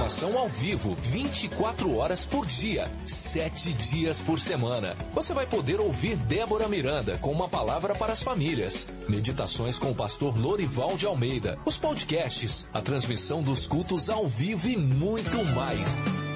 programação ao vivo, 24 horas por dia, 7 dias por semana. Você vai poder ouvir Débora Miranda com uma palavra para as famílias, meditações com o pastor Lorival de Almeida, os podcasts, a transmissão dos cultos ao vivo e muito mais.